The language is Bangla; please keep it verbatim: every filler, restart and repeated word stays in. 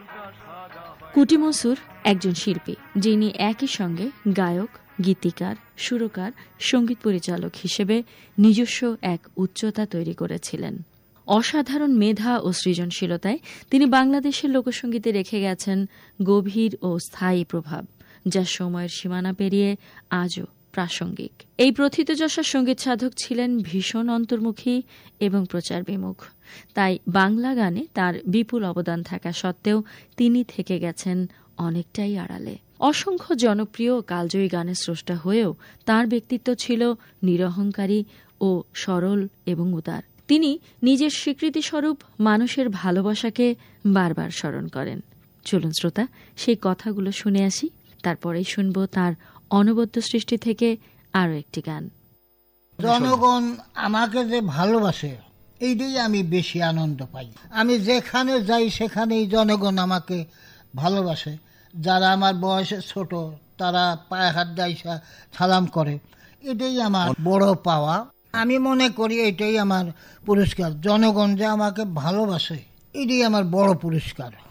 কুটি মনসুর একজন শিল্পী, যিনি একই সঙ্গে গায়ক, গীতিকার, সুরকার, সঙ্গীত পরিচালক হিসেবে নিজস্ব এক উচ্চতা তৈরি করেছিলেন। অসাধারণ মেধা ও সৃজনশীলতায় তিনি বাংলাদেশের লোকসঙ্গীতে রেখে গেছেন গভীর ও স্থায়ী প্রভাব, যা সময়ের সীমানা পেরিয়ে আজও প্রাসঙ্গিক। এই প্রথিতযশা সঙ্গীত সাধক ছিলেন ভীষণ অন্তর্মুখী এবং প্রচার বিমুখ। তাই বাংলা গানে তার বিপুল অবদান থাকা সত্ত্বেও তিনি থেকে গেছেন অনেকটাই আড়ালে। অসংখ্য জনপ্রিয় কালজয়ী গানের স্রষ্টা হয়েও তার ব্যক্তিত্ব ছিল নিরহংকারী ও সরল এবং উদার। তিনি নিজের স্বীকৃতিস্বরূপ মানুষের ভালোবাসাকে বারবার স্মরণ করেন। চলুন শ্রোতা, সেই কথাগুলো শুনে আসি, তারপরেই শুনব তার অনবদ্য সৃষ্টি থেকে আরো একটি গান। জনগণ আমাকে যে ভালোবাসে, এইটাই আমি বেশি আনন্দ পাই। আমি যেখানে যাই সেখানেই জনগণ আমাকে ভালোবাসে। যারা আমার বয়সে ছোট তারা পায়ে হাত দাইসা সালাম করে, এটাই আমার বড় পাওয়া। আমি মনে করি এটাই আমার পুরস্কার। জনগণ যে আমাকে ভালোবাসে, এটাই আমার বড় পুরস্কার।